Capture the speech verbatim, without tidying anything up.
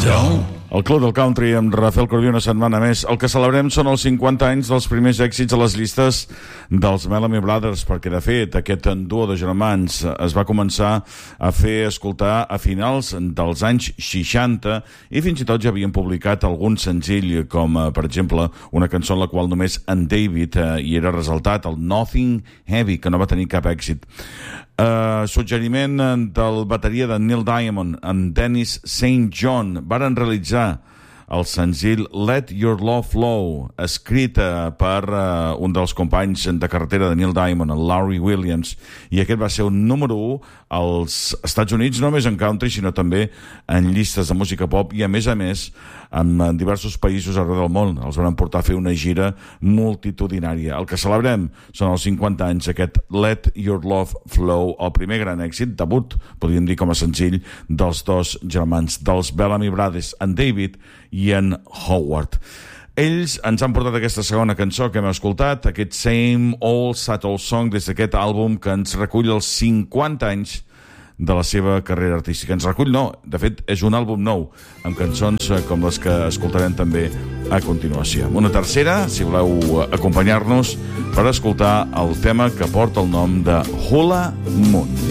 El Club del Country amb Rafael Corbí una setmana més. El que celebrem són els cinquanta anys dels primers èxits a les llistes dels Bellamy Brothers, perquè de fet aquest duo de germans es va començar a fer escoltar a finals dels anys seixanta i fins i tot ja havien publicat algun senzill, com per exemple una cançó en la qual només en David eh, hi era resaltat, el Nothing Heavy, que no va tenir cap èxit. Uh, suggeriment del bateria de Neil Diamond en Dennis Saint John varen realitzar el senzill Let Your Love Flow, escrit per uh, un dels companys de carretera de Neil Diamond, el Larry Williams, i aquest va ser un número u als Estats Units, no només en country, sinó també en llistes de música pop, i a més a més en diversos països arreu del món. Els van portar a fer una gira multitudinària. El que celebrem són els cinquanta anys d'aquest Let Your Love Flow, el primer gran èxit, debut, podríem dir com a senzill, dels dos germans, dels Bellamy Brothers, en David i en Howard. Ells ens han portat aquesta segona cançó que hem escoltat, aquest Same Old Sad Old Song, des d'aquest àlbum que ens recull els cinquanta anys de la seva carrera artística. Ens recull no, de fet és un àlbum nou, amb cançons com les que escoltarem també a continuació. Una tercera, si voleu acompanyar-nos per escoltar el tema que porta el nom de Hula Moon.